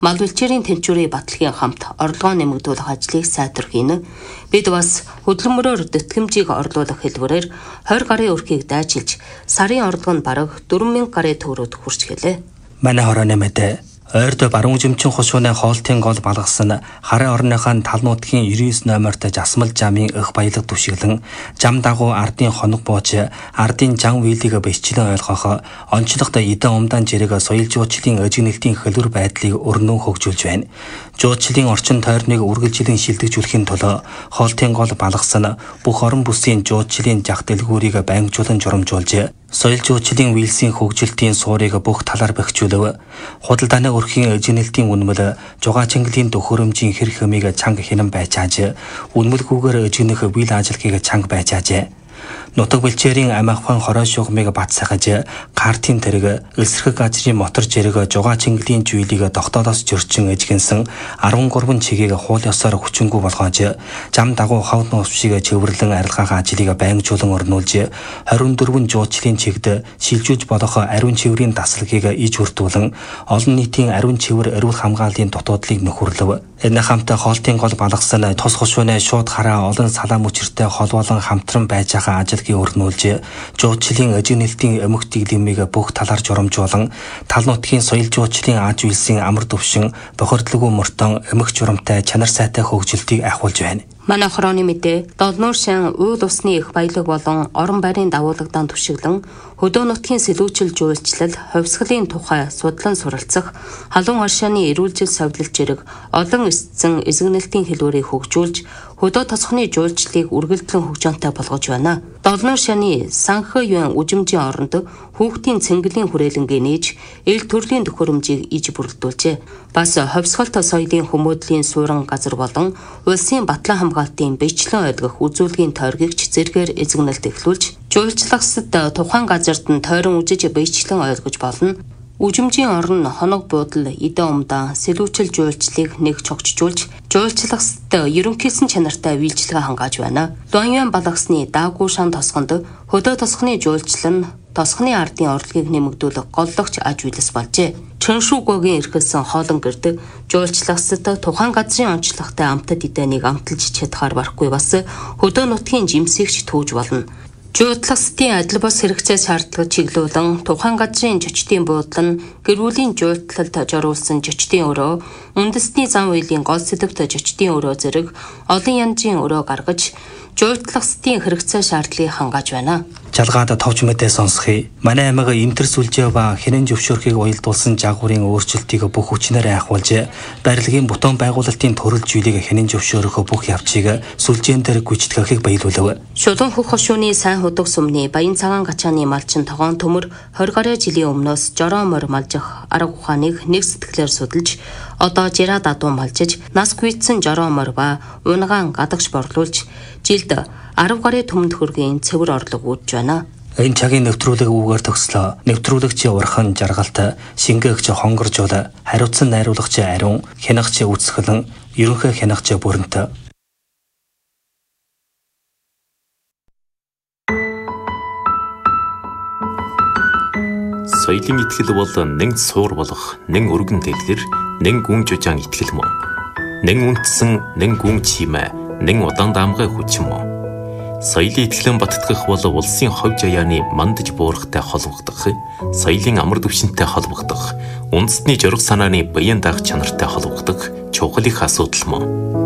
Мал бэлчээрийн тэнцвэрийн баталгийн хамт орлогоо нэмэгдүүлэх ажлыг сайтар хийнэ. Бид бас хөдөлмөрөөр тэтгэмжийг орлуулах хэлбэрээр 20 гарын өрхийг дайчилж, сарын орлого нь бараг 4000 гарын төгрөгөд хүрч гэлээ. Манай хорооны мэдээ ойрд баруун жимчин хушууны хоолтын гол балгасан харын орныхаа тал нутгийн 99 номерт жасмал жамын өх баялаг түшиглэн жам дагуу ардын хоног бууж ардын жан вилийг бэсчлэн ойлгох онцлогт эдэн умдаан жирэг соёл жуучлалын ажигнэлтийн хөлбөр байдлыг өрнөн хөгжүүлж байна. Жуучлалын орчин тойрныг үргэлжлэн шилдэгжүүлэхийн тулд хоолтын гол балгасан бүх орон бүсийн жуучлалын жах дэлгүүрийг байнгжуулан журамжуулж соёл жуучлалын вилсийн хөгжилтийн суурийг бүх талаар бэхжүүлв. Худалдааны өрхийн ажигнэлтийн үнэмэл жугаа чангалын төхөөрөмжийн хэрэг хэмээг чанга хинэн байчааж үнэмэлгүйгээр ажигнэх вил ажилхийг чанга байчаажээ. Нутаг бэлчээрийн амиахын хорой шугамыг бат сахаж картын тэрэг элсрэх газрын мотор жирэг жугаа чангалын жуулийг тогтоолоос зөрчин ажигнсан 13 чигийг хуул ёсоор хүчингү болгоож жам дагуу хавд нуусшиг чөвөрлөн арилгаах ажлыг байнгжуулан өрнүүлж 24 жуучлалын чигд шилжүүлж болох ариун чиврийн тасалгийг иж хүртүүлэн олон нийтийн ариун чивэр эрүүл хамгааллын дутуудлыг нөхөрлөв. Энэ хамт хоолтын гол балгасан тус хушууны шууд хараа олон салаа мөчөртэй холбоолон хамтран байж байгаа ажилгийн өрнүүлж жуучлалын ажигнэлтийн өмг дэглэмийг бүх талаар журамжуулан тал нутгийн соёл жуучлалын ааж үйлсийн амар төвшин бохирдлоггүй мөртөн өмг журамтай чанар сайтай хөгжилтийг ахуулж байна. Манай хорооны мэдээ Долнуур шин уул усны их баялаг болон орон байрын дагуулгадан түшиглэн хөдөө нутгийн сэлүүчил жуулчлал, хувьсгалын тухай судлан суралцах, халуун оршааны эрүүлжил совлол жирэг олон эсцэн эзэгнэлтийн хэлбэрийг хөгжүүлж, хөдөө тосхны жуулчлалыг үргэлжлэн хөгжөөнтэй болгож байна. Долнуур шаны Санхаюн үжимжийн оронд хүүхдийн цэнгэлийн хүрээлэнгээ нээж, эл төрлийн төхөөрөмжийг иж бүрэлдүүлжээ. Бас хувьсгалт соёлын хүмүүдлийн суурин газар болон улсын батлан хамгаалтын бичлэн ойлгох үзүүлгийн тойргигч зэргээр эзэгнэлт эхлүүлж, жуулчлагсад тухайн газарт нь тойрон үжиж бичлэн ойлгож болно. Үжимжийн орон хоног буудал эдэн умдаан сэлүүчил жуулчлалыг нэг чогчжуулж, жуулчлагсад ерөнхийсэн чанартай үйлчлэгээ хангааж байна. Луанюан балгасны даагүй шан тосгонд хөдөө тосхны жуулчлал нь тосхны ардын орлогыг нэмэгдүүлэх голлогч аж үйлс болжээ. Чөншүүгөөгийн эрхэлсэн хоолон гэрд жуулчлагсад тухайн газрын онцлогтой амтад эдэнийг амталж чадхаар барахгүй бас хөдөө нутгийн жимсэгч түүж болно. Жуулчлагсдын адил бос хэрэгцээ шаардлагыг чиглүүлэн тухайн газрын жочдын буудлал нь гэрүүлийн жуулчлалд зориулсан жочдын өрөө, үндэсний зам үеийн гол сэдвт жочдын өрөө зэрэг олон янзын өрөө гаргаж жуулчлагсдын хэрэгцээ шаардлагыг хангааж байна. Жалгаад товч мэдээ сонсхий. Манай аймаг эмтэр сүлжээ ба хинэн зөвшөөрөхийг уялдуулсан жаагуурын өөрчлөлтийг бүх хүчнээрээ ахуулж, барилгын бутон байгуулалтын төрөл зүйлийг хинэн зөвшөөрөх бүх явцыг сүлжээн дээр гүйцэтгэхийг баялуулав. Шулуун хөх хошууны сайн худаг сумны Баян цагаан гачааны малчин тогоон төмөр 20 гаруй жилийн өмнөөс жороо морь малжих арга ухааныг нэг сэтгэлээр судалж, одоо жираа дадуу малжиж, нас гүйцсэн жороо морь ба унагаан гадагш борлуулж, жилд 10 гарын түмэнд хүргийн цэвэр орлого үүсэж байна. Энэ цагийн нэвтрүүлэг үгээр төгслөө. Нэвтрүүлэгч урхан жаргалт, шингээгч хонгоржуул, хариуцсан найруулагч ариун, хянагч үсгэлэн, ерөнхий хянагч бүрэнт. Соёлын итгэл бол нэг суур болох, нэг өргөн дэлгэр, нэг гүн жужаан итгэл мөн. Нэг үнтсэн, нэг гүн чимээ, нэг удаан даамгай хүч мөн. Соёлын итгэлэн баттгах бол улсын ховь жаяаны мандаж буурахтай холбогдох, соёлын амар түвшинтэй холбогдох, үндэсний жураг санааны баян даах чанартай холбогдох чухал их асуудал мөн.